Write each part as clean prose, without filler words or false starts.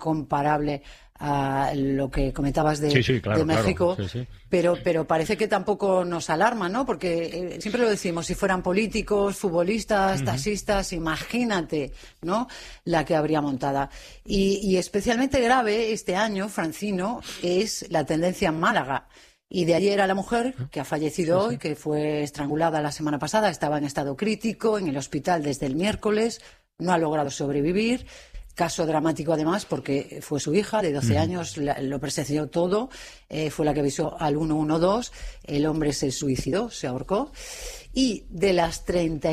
comparable a lo que comentabas de México, claro. Sí. Pero parece que tampoco nos alarma, ¿no? Porque siempre lo decimos, si fueran políticos, futbolistas, taxistas, imagínate, ¿no?, la que habría montada. Y especialmente grave este año, Francino, es la tendencia en Málaga. Y de ayer a la mujer, que ha fallecido hoy, que fue estrangulada la semana pasada, estaba en estado crítico, en el hospital desde el miércoles, no ha logrado sobrevivir. Caso dramático, además, porque fue su hija de 12 años, lo presenció todo, fue la que avisó al 112, el hombre se suicidó, se ahorcó. Y de las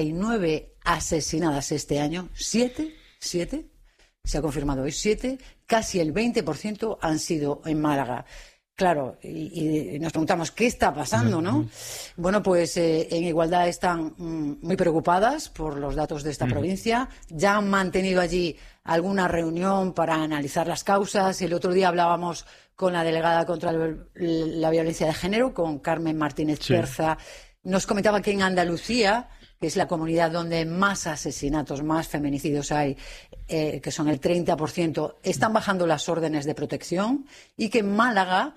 39 asesinadas este año, 7, se ha confirmado hoy, 7, casi el 20% han sido en Málaga. Claro, y nos preguntamos, ¿qué está pasando, no? Bueno, pues en Igualdad están muy preocupadas por los datos de esta provincia. Ya han mantenido allí alguna reunión para analizar las causas. El otro día hablábamos con la delegada contra la violencia de género, con Carmen Martínez Perza. Nos comentaba que en Andalucía, que es la comunidad donde más asesinatos, más feminicidios hay, que son el 30%, están bajando las órdenes de protección, y que en Málaga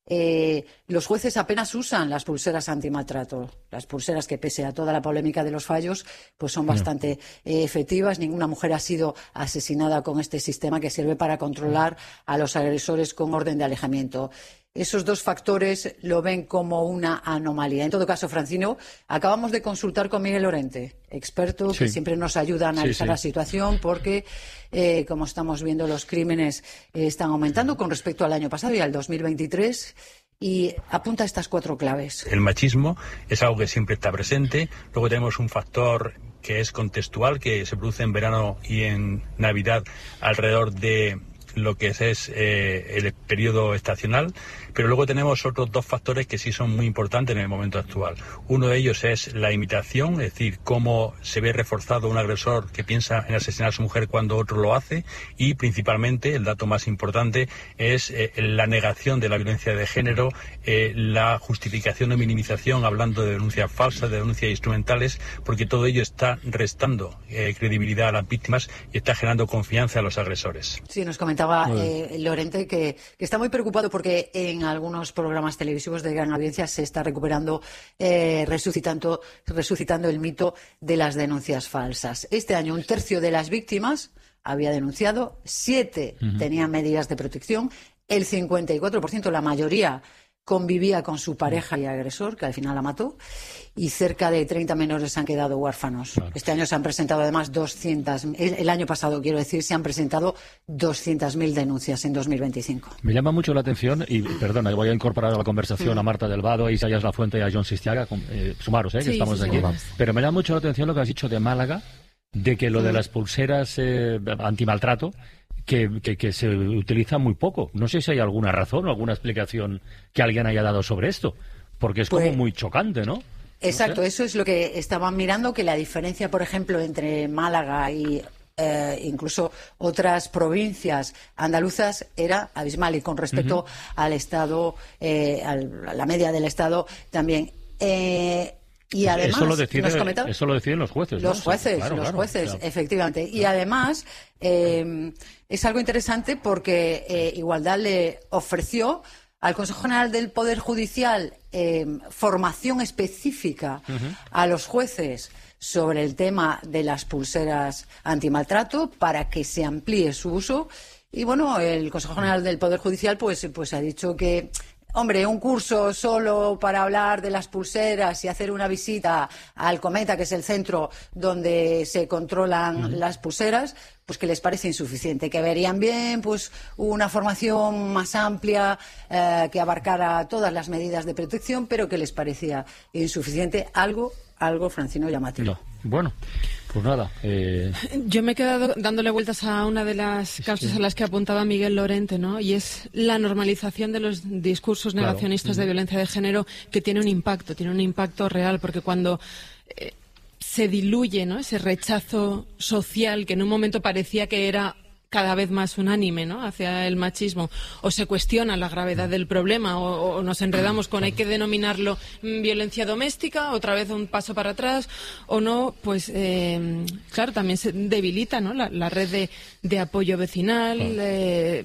los jueces apenas usan las pulseras antimaltrato. Las pulseras que, pese a toda la polémica de los fallos, pues son bastante efectivas. Ninguna mujer ha sido asesinada con este sistema que sirve para controlar a los agresores con orden de alejamiento. Esos dos factores lo ven como una anomalía. En todo caso, Francino, acabamos de consultar con Miguel Lorente, experto que siempre nos ayuda a analizar la situación, porque, como estamos viendo, los crímenes están aumentando con respecto al año pasado y al 2023. Y apunta estas 4 claves. El machismo es algo que siempre está presente. Luego tenemos un factor que es contextual, que se produce en verano y en Navidad alrededor de lo que es el periodo estacional, pero luego tenemos otros 2 factores que sí son muy importantes en el momento actual. Uno de ellos es la imitación, es decir, cómo se ve reforzado un agresor que piensa en asesinar a su mujer cuando otro lo hace, y principalmente, el dato más importante, es la negación de la violencia de género, la justificación o minimización, hablando de denuncias falsas, de denuncias instrumentales, porque todo ello está restando credibilidad a las víctimas y está generando confianza a los agresores. Sí, nos comentaba Lorente que está muy preocupado porque en algunos programas televisivos de gran audiencia se está recuperando, resucitando el mito de las denuncias falsas. Este año 1/3 de las víctimas había denunciado, 7 tenían medidas de protección, el 54%, la mayoría, convivía con su pareja y agresor, que al final la mató, y cerca de 30 menores han quedado huérfanos. Claro. Este año se han presentado además el año pasado, quiero decir, se han presentado 200.000 denuncias en 2025. Me llama mucho la atención, y perdona, voy a incorporar a la conversación a Marta Delvado, a Isaías Lafuente y a John Sistiaga, sumaros, que estamos aquí. Pero me llama mucho la atención lo que has dicho de Málaga, de que lo de las pulseras antimaltrato, que se utiliza muy poco. No sé si hay alguna razón o alguna explicación que alguien haya dado sobre esto, porque es como muy chocante, ¿no? Exacto, eso es lo que estaban mirando, que la diferencia, por ejemplo, entre Málaga y incluso otras provincias andaluzas era abismal, y con respecto al Estado, a la media del Estado también. Y además, eso lo deciden los jueces. Los jueces, claro. Efectivamente. Y además, es algo interesante porque Igualdad le ofreció al Consejo General del Poder Judicial formación específica a los jueces sobre el tema de las pulseras antimaltrato para que se amplíe su uso. Y bueno, el Consejo General del Poder Judicial pues ha dicho que, hombre, un curso solo para hablar de las pulseras y hacer una visita al Cometa, que es el centro donde se controlan las pulseras, pues que les parece insuficiente, que verían bien pues una formación más amplia que abarcara todas las medidas de protección, pero que les parecía insuficiente. Algo, Francino, llamativo. No. Bueno, pues nada. Yo me he quedado dándole vueltas a una de las causas a las que apuntaba Miguel Lorente, ¿no? Y es la normalización de los discursos negacionistas de violencia de género, que tiene un impacto real, porque cuando se diluye, ¿no?, ese rechazo social que en un momento parecía que era cada vez más unánime, ¿no?, hacia el machismo, o se cuestiona la gravedad del problema, o nos enredamos con hay que denominarlo violencia doméstica, otra vez un paso para atrás, o no, pues claro, también se debilita, ¿no?, la red de apoyo vecinal,